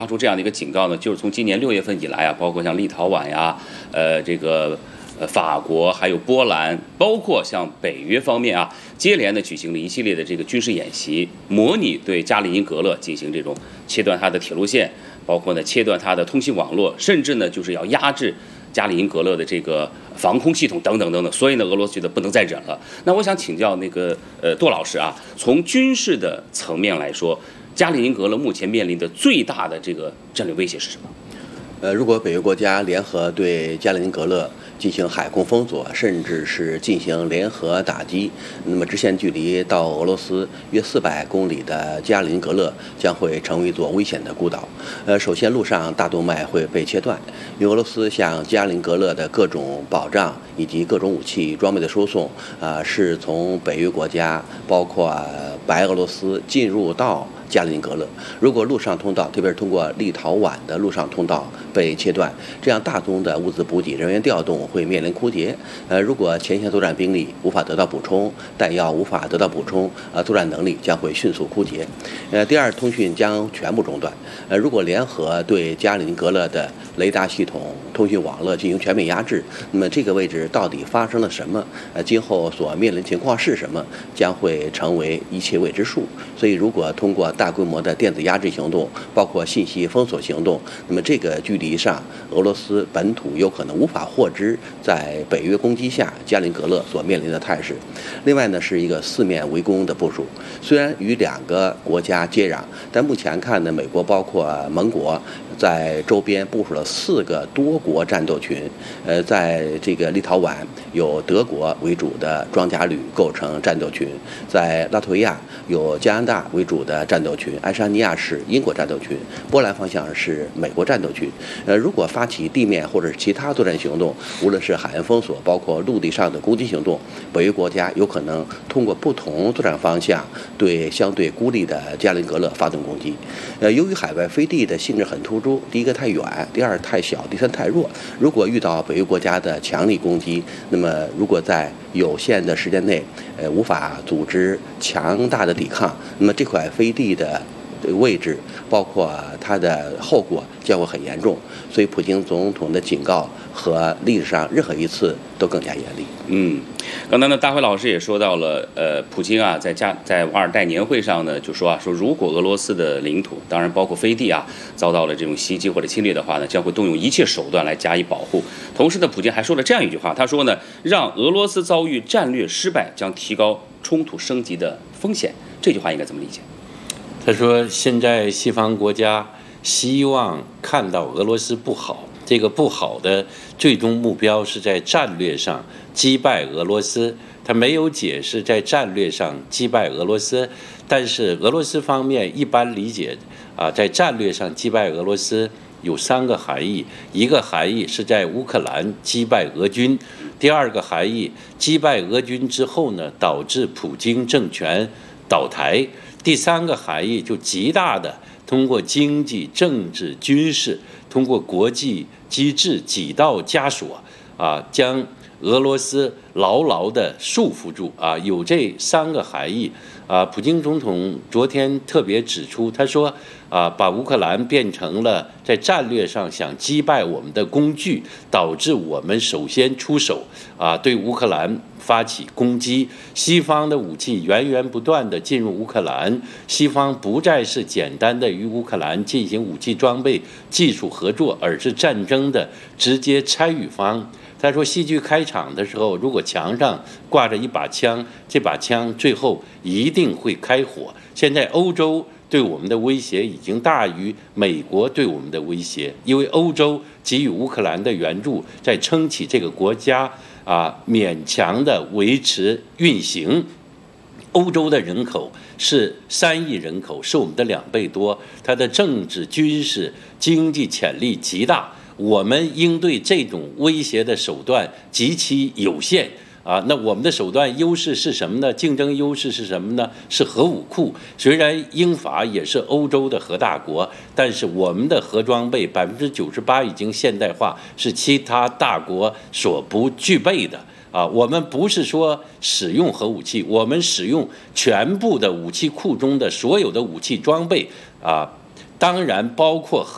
发出这样的一个警告呢，就是从今年6月份以来啊，包括像立陶宛呀，法国还有波兰，包括像北约方面啊，接连的举行了一系列的这个军事演习，模拟对加里宁格勒进行这种切断它的铁路线，包括呢切断它的通信网络，甚至呢就是要压制加里宁格勒的这个防空系统等等等等。所以呢，俄罗斯觉得不能再忍了。那我想请教那个杜老师啊，从军事的层面来说，加里宁格勒目前面临的最大的这个战略威胁是什么？ 如果北约国家联合对加里宁格勒进行海空封锁，甚至是进行联合打击，那么直线距离到俄罗斯约400公里的加里宁格勒将会成为一座危险的孤岛。首先陆上大动脉会被切断，因为俄罗斯向加里宁格勒的各种保障以及各种武器装备的输送，是从北约国家包括白俄罗斯进入到加里宁格勒。如果陆上通道，特别是通过立陶宛的陆上通道被切断，这样大宗的物资补给、人员调动会面临枯竭。如果前线作战兵力无法得到补充，弹药无法得到补充，作战能力将会迅速枯竭。第二，通讯将全部中断。如果联合对加里宁格勒的雷达系统、通讯网络进行全面压制，那么这个位置到底发生了什么？今后所面临情况是什么？将会成为一切未知数。所以，如果通过大规模的电子压制行动，包括信息封锁行动，那么这个距离上，俄罗斯本土有可能无法获知在北约攻击下加里宁格勒所面临的态势。另外呢，是一个四面围攻的部署，虽然与2个国家接壤，但目前看呢，美国包括盟国在周边部署了4个多国战斗群。在这个立陶宛有德国为主的装甲旅构成战斗群，在拉脱维亚有加拿大为主的战斗群，爱沙尼亚是英国战斗群，波兰方向是美国战斗群。如果发起地面或者是其他作战行动，无论是海岸封锁，包括陆地上的攻击行动，北约国家有可能通过不同作战方向对相对孤立的加里宁格勒发动攻击。由于海外飞地的性质很突出，第一个太远，第二太小，第三太弱。如果遇到北约国家的强力攻击，那么如果在有限的时间内，无法组织强大的抵抗，那么这块飞地的位置，包括它的后果将会很严重。所以普京总统的警告和历史上任何一次都更加严厉。 刚才呢，大辉老师也说到了，普京啊，在瓦尔代年会上呢，就说如果俄罗斯的领土，当然包括飞地啊，遭到了这种袭击或者侵略的话呢，将会动用一切手段来加以保护。同时呢，普京还说了这样一句话，他说呢，让俄罗斯遭遇战略失败将提高冲突升级的风险。这句话应该怎么理解？ 他说，现在西方国家希望看到俄罗斯不好，这个不好的最终目标是在战略上击败俄罗斯。他没有解释在战略上击败俄罗斯，但是俄罗斯方面一般理解在战略上击败俄罗斯有3个含义。一个含义是在乌克兰击败俄军，第二个含义击败俄军之后呢，导致普京政权倒台，第3个含义就极大的通过经济、政治、军事，通过国际机制几道枷锁将俄罗斯牢牢地束缚住有这3个含义普京总统昨天特别指出，他说把乌克兰变成了在战略上想击败我们的工具，导致我们首先出手对乌克兰发起攻击。西方的武器源源不断地进入乌克兰，西方不再是简单的与乌克兰进行武器装备技术合作，而是战争的直接参与方。他说，戏剧开场的时候，如果墙上挂着一把枪，这把枪最后一定会开火。现在欧洲对我们的威胁已经大于美国对我们的威胁，因为欧洲给予乌克兰的援助，在撑起这个国家勉强的维持运行。欧洲的人口是3亿人口，是我们的2倍多，它的政治、军事、经济潜力极大。我们应对这种威胁的手段极其有限那我们的手段优势是什么呢？竞争优势是什么呢？是核武库。虽然英法也是欧洲的核大国，但是我们的核装备98%已经现代化，是其他大国所不具备的我们不是说使用核武器，我们使用全部的武器库中的所有的武器装备当然包括